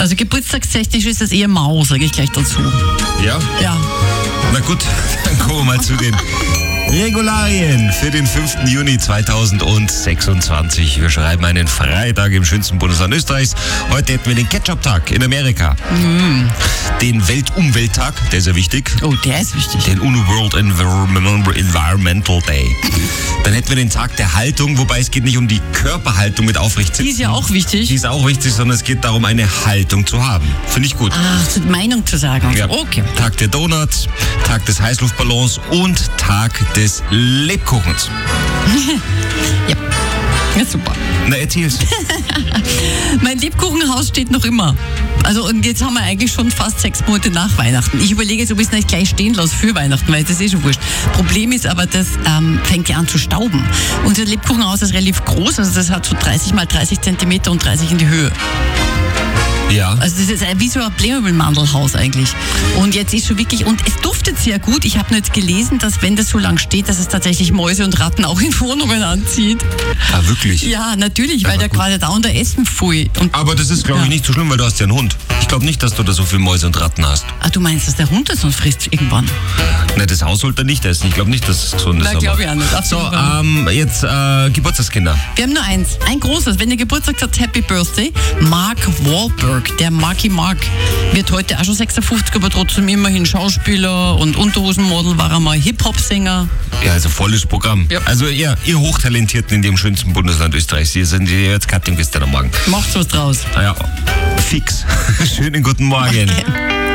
Also geburtstagstechnisch ist das eher mau, sage ich gleich dazu. Ja? Ja. Na gut, dann kommen wir mal zu den Regularien für den 5. Juni 2026. Wir schreiben einen Freitag im schönsten Bundesland Österreichs. Heute hätten wir den Ketchup-Tag in Amerika. Den Weltumwelttag, der ist ja wichtig. Oh, der ist wichtig. Den UNO World Environmental Day. Dann hätten wir den Tag der Haltung, wobei es geht nicht um die Körperhaltung mit aufrecht sitzen. Die ist ja auch wichtig. Die ist auch wichtig, sondern es geht darum, eine Haltung zu haben. Finde ich gut. Ach, Meinung zu sagen. Ja. Okay. Tag der Donuts, Tag des Heißluftballons und Tag des Lebkuchens. Ja. Ja, super. Na, erzähl's. Mein Lebkuchenhaus steht noch immer. Also und jetzt haben wir eigentlich schon fast 6 Monate nach Weihnachten. Ich überlege jetzt, ob ich es nicht gleich stehen lasse für Weihnachten, weil das ist schon wurscht. Problem ist aber, das fängt ja an zu stauben. Unser Lebkuchenhaus ist relativ groß, also das hat so 30 mal 30 Zentimeter und 30 in die Höhe. Ja. Also das ist wie so ein Playmobil-Mandelhaus eigentlich. Und jetzt ist schon wirklich, und es duftet sehr gut. Ich habe nur jetzt gelesen, dass wenn das so lang steht, dass es tatsächlich Mäuse und Ratten auch in Wohnungen anzieht. Ah, wirklich? Ja, natürlich, Ja, weil der gut. gerade da unter Essen voll. Und Aber das ist, glaube ich, nicht so schlimm, weil du hast ja einen Hund. Ich glaube nicht, dass du da so viele Mäuse und Ratten hast. du meinst, dass der Hund das sonst frisst irgendwann? Na, das Haus sollte er nicht essen. Ich glaube nicht, dass es gesund ist. Na, glaube ich auch nicht. So, Absolut nicht. jetzt Geburtstagskinder. Wir haben nur eins. Ein großes. Wenn ihr Geburtstag habt, Happy Birthday. Mark Wahlberg, der Marky Mark, wird heute auch schon 56, aber trotzdem immerhin Schauspieler und Unterhosenmodel, war er mal Hip-Hop-Sänger. Ja, also volles Programm. Ja. Also ihr Hochtalentierten in dem schönsten Bundesland Österreichs, ihr sind jetzt Cutting bis dann am Morgen. Macht's was draus. Ja, fix. Schönen guten Morgen. Okay.